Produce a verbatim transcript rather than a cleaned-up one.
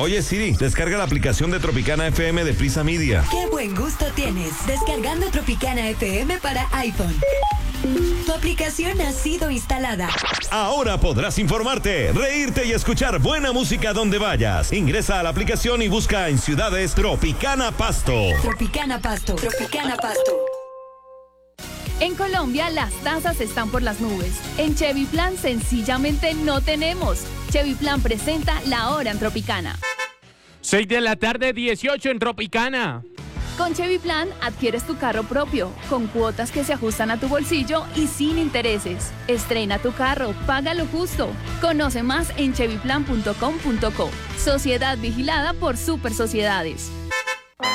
Oye Siri, descarga la aplicación de Tropicana F M de Prisa Media. ¡Qué buen gusto tienes! Descargando Tropicana F M para iPhone. Tu aplicación ha sido instalada. Ahora podrás informarte, reírte y escuchar buena música donde vayas. Ingresa a la aplicación y busca en ciudades Tropicana Pasto. Tropicana Pasto. Tropicana Pasto. En Colombia las tasas están por las nubes. En Chevy Plan sencillamente no tenemos. Chevy Plan presenta La Hora en Tropicana. seis de la tarde, dieciocho en Tropicana. Con Chevy Plan adquieres tu carro propio, con cuotas que se ajustan a tu bolsillo y sin intereses. Estrena tu carro, paga lo justo. Conoce más en chevy plan punto com punto co. Sociedad vigilada por Super Sociedades.